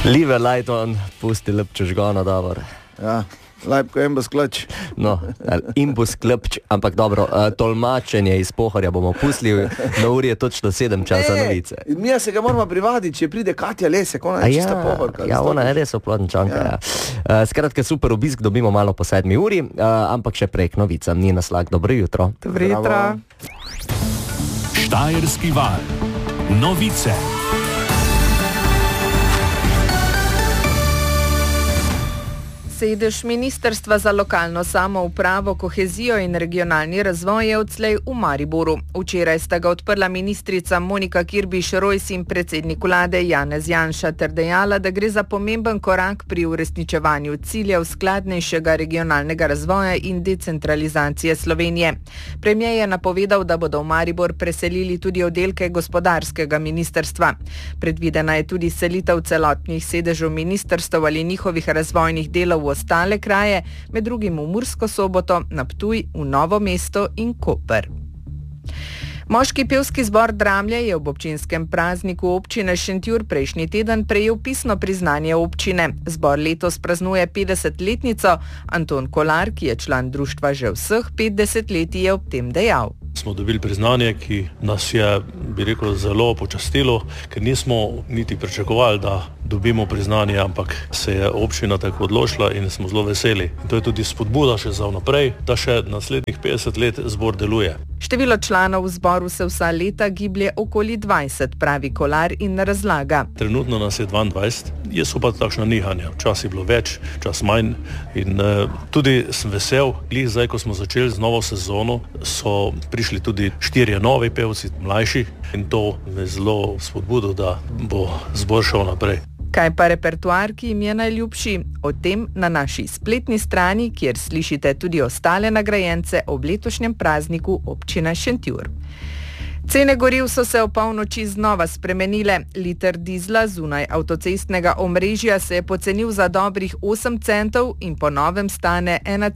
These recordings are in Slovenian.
Leave a light on, pusti lepče žgano, dobro. Ja, lajpko imbus klč. No, imbus klč, ampak dobro, tolmačenje iz Pohorja bomo pustili, na uri je točno 7 časa novice. Mi se ga moramo privaditi, če pride Katja Lesek, ona je čista Pohorka. Ja, ona je res oplodnčanka, ja. Skratka, super obisk, dobimo malo po 7 uri, ampak še prej k novicam. Nina Slak, dobro jutro. Dobro jutro. Štajerski val. Novice. Sedež Ministrstva za lokalno samoupravo, kohezijo in regionalni razvoj je odslej v Mariboru. Včeraj sta ga odprla ministrica Monika Kirbiš-Rojs in predsednik vlade Janez Janša ter dejala, da gre za pomemben korak pri uresničevanju ciljev skladnejšega regionalnega razvoja in decentralizacije Slovenije. Premier je napovedal, da bodo v Maribor preselili tudi oddelke gospodarskega ministrstva. Predvidena je tudi selitev celotnih sedežev ministrstev ali njihovih razvojnih delov v ostale kraje, med drugim v Mursko Soboto, na Ptuj, v Novo mesto in Koper. Moški pevski zbor Dramlje je ob občinskem prazniku občine Šentjur prejšnji teden prejel pisno priznanje občine. Zbor letos praznuje 50-letnico. Anton Kolar, ki je član društva že vseh 50 let, je ob tem dejal. Smo dobili priznanje, ki nas je, bi rekel, zelo počastilo, ker nismo niti pričakovali, da dobimo priznanje, ampak se je občina tako odločila in smo zelo veseli. In to je tudi spodbuda še za vnaprej, da še naslednjih 50 let zbor deluje. Število članov v zboru se vsa leta giblje okoli 20, pravi Kolar in razlaga. Trenutno nas je 22, so pa takšna nihanja. Včasih je bilo več, včasih manj in tudi sem vesel, glih zdaj, ko smo začeli z novo sezono, so prišli tudi 4 novi pevci, mlajši, in to me zelo spodbudo, da bo zbor šel naprej. Kaj pa repertoar, ki jim je najljubši? O tem na naši spletni strani, kjer slišite tudi ostale nagrajence ob letošnjem prazniku občine Šentjur. Cene goriv so se ob polnoči znova spremenile. Liter dizla zunaj avtocestnega omrežja se je pocenil za dobrih 8 centov in po novem stane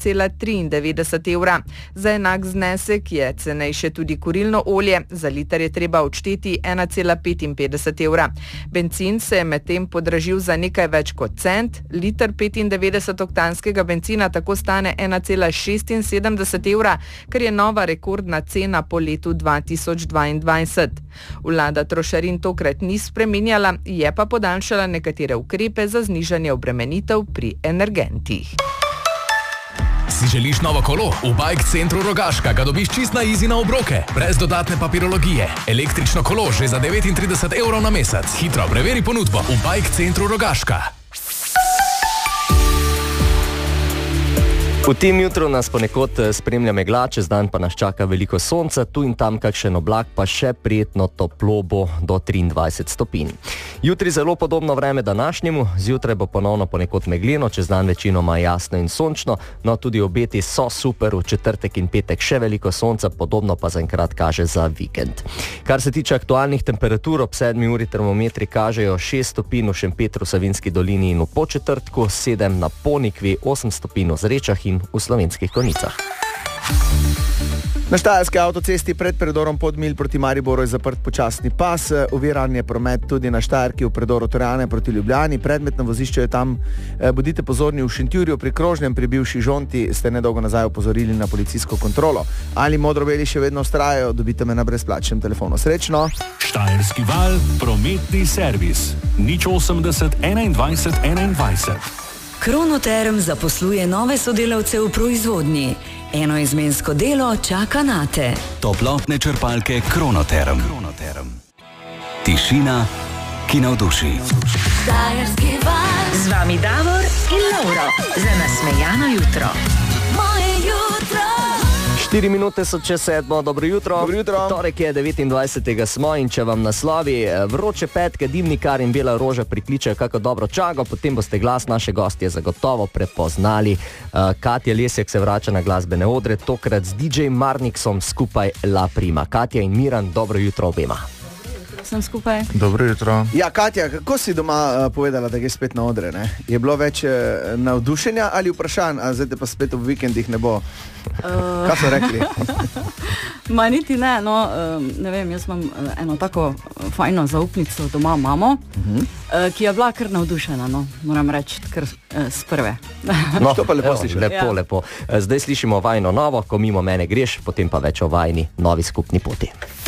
1,93 evra. Za enak znesek je cenejše tudi kurilno olje, za liter je treba odšteti 1,55 evra. Bencin se je medtem podražil za nekaj več kot cent, liter 95-oktanskega bencina tako stane 1,76 evra, kar je nova rekordna cena po letu 2022. Vlada trošarin tokrat ni spreminjala, je pa podaljšala nekatere ukrepe za znižanje obremenitev pri energentih. Si želiš novo kolo? V Bike Centru Rogaška ga dobiš čist na easy na obroke, brez dodatne papirologije. Električno kolo že za 39 evrov na mesec. Hitro preveri ponudbo v Bike Centru Rogaška. V tem jutru nas ponekod spremlja megla, čez dan pa nas čaka veliko sonca, tu in tam kakšen oblak, pa še prijetno toplo bo do 23 stopinj. Jutri zelo podobno vreme današnjemu, zjutraj bo ponovno ponekod megleno, čez dan večinoma jasno in sončno, no tudi obeti so super, v četrtek in petek še veliko sonca, podobno pa zaenkrat kaže za vikend. Kar se tiče aktualnih temperatur, ob 7 uri termometri kažejo 6 stopinj v Šempetru, Savinjski dolini in v Podčetrtku, 7 na Ponikvi, 8 stopinj v Zrečah in v Slovenskih Konjicah. Na štajerski avtocesti pred predorom Podmilj proti Mariboru je zaprt počasni pas, oviran je promet tudi na Štajerki v predoru Torjane proti Ljubljani, predmetno vozišče je tam. Bodite pozorni v Šentjurju, pri krožnem pri bivši Žonti ste nedolgo nazaj opozorili na policijsko kontrolo. Ali modro-beli še vedno vztrajajo, dobite me na brezplačnem telefonu. Srečno! Štajerski val, prometni servis. 080 21 21. Kronoterm zaposluje nove sodelavce v proizvodnji. Enoizmensko delo čaka nate. Toplotne črpalke Kronoterm. Tišina, ki navduši. Štajerski val. Z vami Davor in Lauro. Za nasmejano jutro. Moje jutro. 4 minute so čez 7, dobro jutro. Dobro jutro. Torek je 29. smo in če vam naslovi vroče petke, dimnikar in bela roža prikličajo kako dobro čago, potem boste glas naše gostje zagotovo prepoznali. Katja Lesek se vrača na glasbene odre, tokrat z DJ Marniksom skupaj La Prima. Katja in Miran, dobro jutro obema. vsem skupaj. Dobro jutro. Ja, Katja, kako si doma povedala, da greš spet na odre? Ne? Je bilo več navdušenja ali vprašanj, a zdaj te pa spet v vikendih ne bo? Kaj so rekli? Ma niti ne, no, ne vem, jaz imam eno tako fajno zaupnico doma mamo, ki je bila kar navdušena, no, moram reči, kar z prve. No, to pa lepo sliši. Lepo. Zdaj slišimo vajno novo, ko mimo mene greš, potem pa več o vajni novi skupni poti.